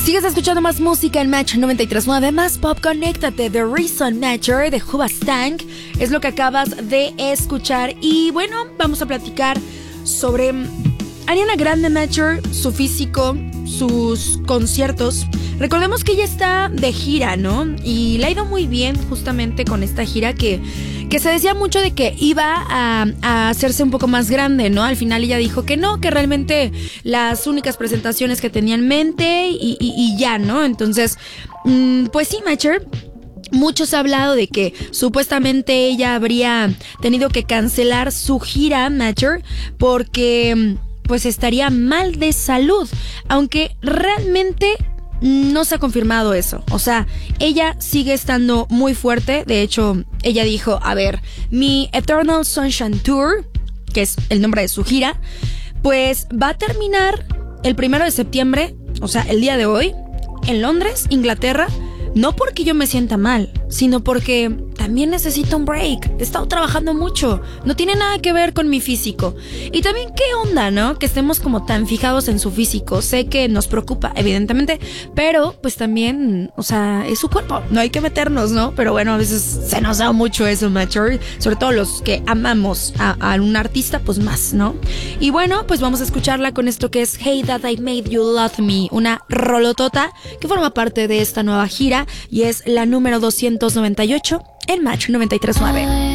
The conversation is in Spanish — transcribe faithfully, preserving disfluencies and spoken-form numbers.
Sigues escuchando más música en Match noventa y tres punto nueve, más pop. Conéctate. The Reason Matcher de Hoobastank es lo que acabas de escuchar. Y bueno, vamos a platicar sobre Ariana Grande Matcher, su físico, sus conciertos. Recordemos que ella está de gira, ¿no? Y le ha ido muy bien justamente con esta gira que, que se decía mucho de que iba a, a hacerse un poco más grande, ¿no? Al final ella dijo que no, que realmente las únicas presentaciones que tenía en mente y, y, y ya, ¿no? Entonces, mmm, pues sí, Matcher. Muchos han hablado de que supuestamente ella habría tenido que cancelar su gira, Matcher, porque pues estaría mal de salud, aunque realmente no se ha confirmado eso. O sea, ella sigue estando muy fuerte. De hecho, ella dijo, a ver, mi Eternal Sunshine Tour, que es el nombre de su gira, pues va a terminar el primero de septiembre, o sea, el día de hoy, en Londres, Inglaterra. No porque yo me sienta mal, sino porque también necesito un break. He estado trabajando mucho. No tiene nada que ver con mi físico. Y también qué onda, ¿no? Que estemos como tan fijados en su físico. Sé que nos preocupa, evidentemente, pero pues también, o sea, es su cuerpo. No hay que meternos, ¿no? Pero bueno, a veces se nos da mucho eso, Matcher. Sobre todo los que amamos a, a un artista, pues más, ¿no? Y bueno, pues vamos a escucharla con esto que es Hey That I Made You Love Me. Una rolotota que forma parte de esta nueva gira y es la número doscientos noventa y ocho en Match noventa y tres punto nueve.